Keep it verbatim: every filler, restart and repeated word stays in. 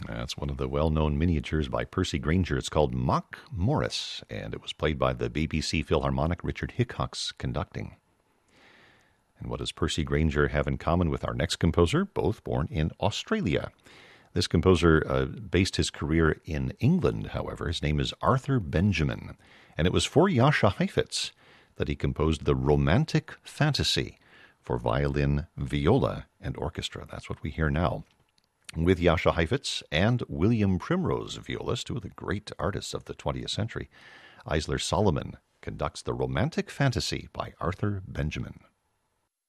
That's one of the well-known miniatures by Percy Grainger. It's called Mock Morris, and it was played by the B B C Philharmonic, Richard Hickox conducting. And what does Percy Grainger have in common with our next composer, both born in Australia? This composer uh, based his career in England, however. His name is Arthur Benjamin, and it was for Jascha Heifetz that he composed the Romantic Fantasy for violin, viola, and orchestra. That's what we hear now. With Jascha Heifetz and William Primrose, violist, two of the great artists of the twentieth century, Eisler Solomon conducts the Romantic Fantasy by Arthur Benjamin.